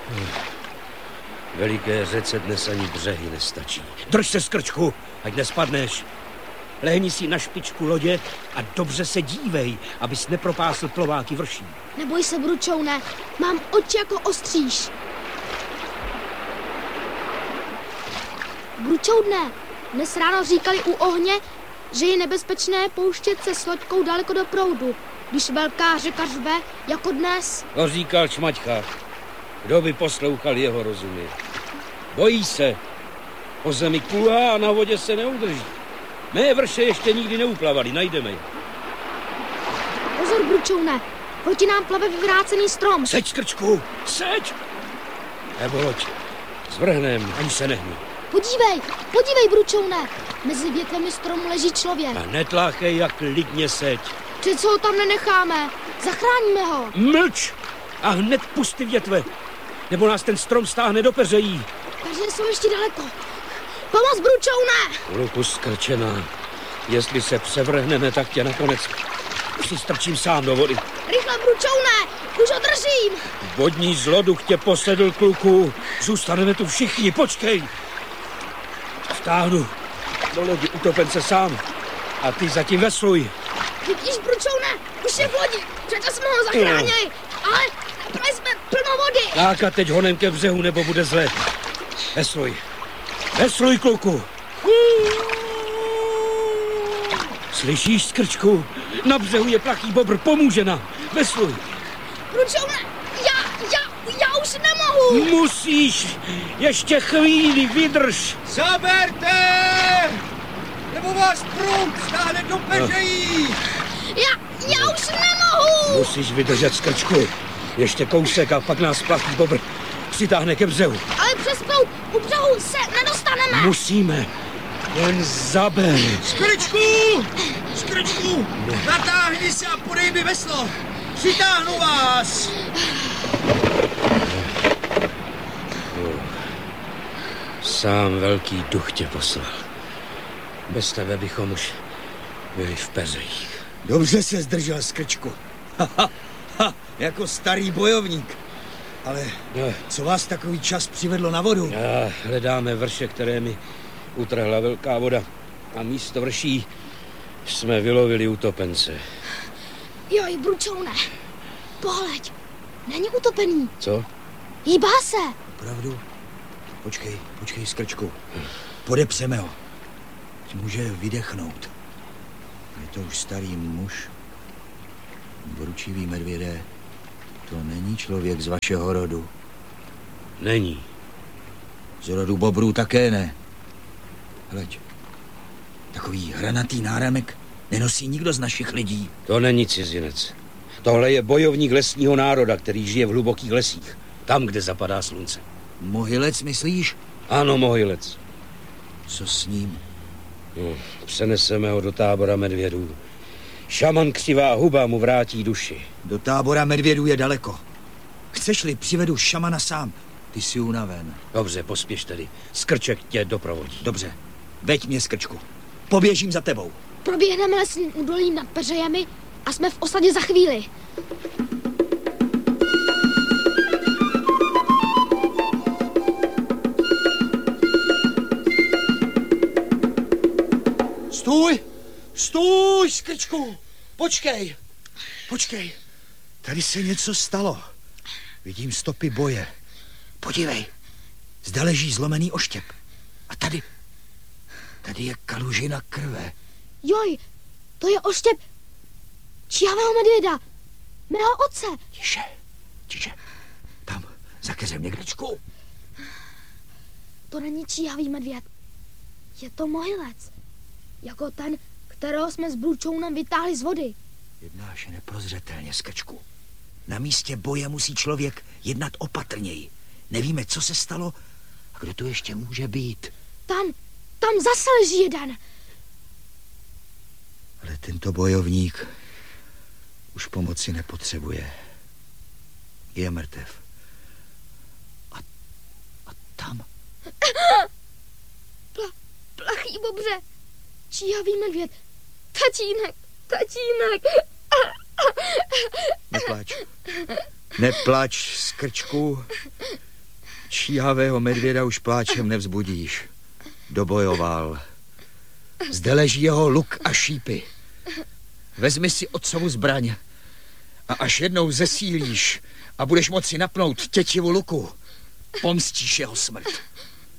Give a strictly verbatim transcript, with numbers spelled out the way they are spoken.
Veliké řece dnes ani břehy nestačí. Drž se, Skrčku, ať nespadneš. Lehni si na špičku lodě a dobře se dívej, abys nepropásl plováky vrší. Neboj se, Bručoune, mám oči jako ostříž. Bručoune, dnes ráno říkali u ohně, že je nebezpečné pouštět se s loďkou daleko do proudu, když velká řeka řve, jako dnes. To říkal Čmaťka. Kdo by poslouchal jeho rozumy? Bojí se. Po zemi kulhá a na vodě se neudrží. Mé vrše ještě nikdy neuplavali, najdeme je. Pozor, Bručoune, proti nám plave vyvrácený strom. Seď, Skrčku, seď! Nebo loď, zvrhnem, ani se nehni. Podívej, podívej, Bručoune, mezi větvemi stromu leží člověk. A netláchej, jak klidně seď. Přece ho tam nenecháme, zachráníme ho. Mlč a hned pust ty větve, nebo nás ten strom stáhne do peřejí. Takže jsou ještě daleko. Pomoc, Bručoune! Luku skrčená, jestli se převrhneme, tak tě nakonec si strčím sám do vody. Rychle, Bručoune, už ho držím. Vodní zloduch tě posedl, kluku. Zůstaneme tu všichni, počkej. Vtáhnu do lodi utopence sám a ty zatím vesluj. Vidíš, Bručoune, už je v lodi, přece jsme ho zachránili, ale tady jsme plno vody. Tak a teď honem ke břehu, nebo bude zle. Vesluj, vesluj, kluku. Slyšíš, Skrčku? Na břehu je plachý bobr, pomůže nám. Vesluj. Bručoune, já, já, já už nemohu. Musíš, ještě chvíli, vydrž. Zaberte! Nebo vás prut stáhne do peřejí. Já, já už nemohu. Musíš vydržet, Skrčku. Ještě kousek a pak nás plachý bobr přitáhne ke břehu. Ale přes proud u břehu se nedostaneme. Musíme. Jen zaber. Skrčku! Skrčku! Natáhni se a podej mi veslo. Přitáhnu vás. Sám velký duch tě poslal. Bez tebe bychom už byli v peřejích. Dobře se zdržel, Skrčku. Ha, ha, ha, jako starý bojovník. Ale no. Co vás takový čas přivedlo na vodu? Já hledáme vrše, které mi utrhla velká voda. A místo vrší jsme vylovili utopence. Joj, Bručoune, pohleď, není utopený. Co? Hýbá se. Opravdu? Počkej, počkej, Skrčku. Podepřeme ho. Může vydechnout. Je to už starý muž. Boručivý medvědé. To není člověk z vašeho rodu. Není. Z rodu bobrů také ne. Hleď. Takový hranatý náramek nenosí nikdo z našich lidí. To není cizinec. Tohle je bojovník lesního národa, který žije v hlubokých lesích. Tam, kde zapadá slunce. Mohylec, myslíš? Ano, mohylec. Co s ním? No, přeneseme ho do tábora medvědů. Šaman Křivá huba mu vrátí duši. Do tábora medvědů je daleko. Chceš-li, přivedu šamana sám. Ty jsi unaven. Dobře, pospěš tedy. Skrček tě doprovodí. Dobře, veď mě, Skrčku. Poběžím za tebou. Proběhneme lesním údolím nad peřejemi a jsme v osadě za chvíli. Stůj! Stůj, Skrčku! Počkej! Počkej! Tady se něco stalo. Vidím stopy boje. Podívej. Zde leží zlomený oštěp. A tady... Tady je kalužina krve. Joj, to je oštěp číhavého medvěda. Mého otce. Tiše, tiše. Tam, za keřem někde. To není číhavý medvěd. Je to mohylec. Jako ten, kterého jsme s Bručounem vytáhli z vody. Jednáš neprozřetelně, Skrčku. Na místě boje musí člověk jednat opatrněji. Nevíme, co se stalo a kdo tu ještě může být. Tam, tam zase leží jeden. Ale tento bojovník už pomoci nepotřebuje. Je mrtev. A, a tam? Pla, plachý bobře. Číhavý medvěd. Tatínek, tatínek. Neplač. Neplač, Skrčku. Číhavého medvěda už pláčem nevzbudíš. Dobojoval. Zde leží jeho luk a šípy. Vezmi si otcovu zbraň a až jednou zesílíš a budeš moci napnout tětivu luku, pomstíš jeho smrt.